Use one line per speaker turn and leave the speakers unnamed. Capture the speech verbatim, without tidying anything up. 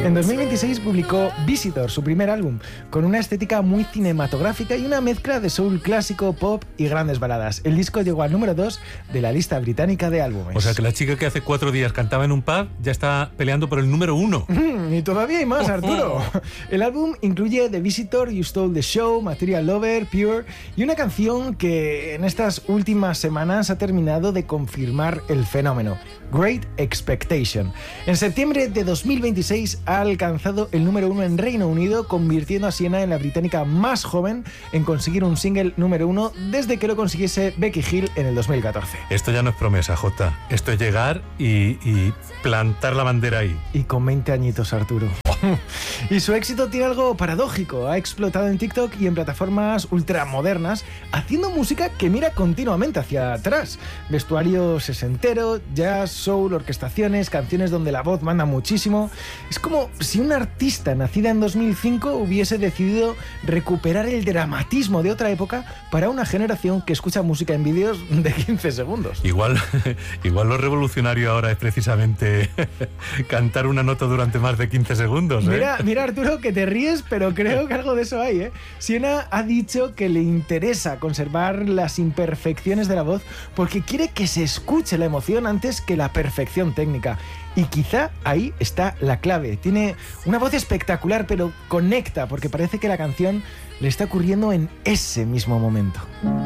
En dos mil veintiséis publicó Visitor, su primer álbum, con una estética muy cinematográfica y una mezcla de soul clásico, pop y grandes baladas. El disco llegó al número dos de la lista británica de álbumes.
O sea que la chica que hace cuatro días cantaba en un pub ya está peleando por el número uno.
Mm, y todavía hay más, Arturo. El álbum incluye The Visitor, You Stole the Show, Material Lover, Pure y una canción que en estas últimas semanas ha terminado de confirmar el fenómeno, Great Expectation. En septiembre de dos mil veintiséis ha alcanzado el número uno en Reino Unido, convirtiendo a Sienna en la británica más joven en conseguir un single número uno desde que lo consiguiese Becky Hill en el dos mil catorce.
Esto ya no es promesa, Jota. Esto es llegar y, y plantar la bandera ahí.
Y con veinte añitos, Arturo. Y su éxito tiene algo paradójico. Ha explotado en TikTok y en plataformas ultramodernas, haciendo música que mira continuamente hacia atrás. Vestuario sesentero, jazz, soul, orquestaciones, canciones donde la voz manda muchísimo. Es como si una artista nacida en dos mil cinco hubiese decidido recuperar el dramatismo de otra época para una generación que escucha música en vídeos de quince segundos.
Igual, igual lo revolucionario ahora es precisamente cantar una nota durante más de quince segundos. ¿eh?
Mira, mira, Arturo, que te ríes, pero creo que algo de eso hay, ¿eh? Sienna ha dicho que le interesa conservar las imperfecciones de la voz porque quiere que se escuche la emoción antes que la perfección técnica. Y quizá ahí está la clave. Tiene una voz espectacular, pero conecta porque parece que la canción le está ocurriendo en ese mismo momento.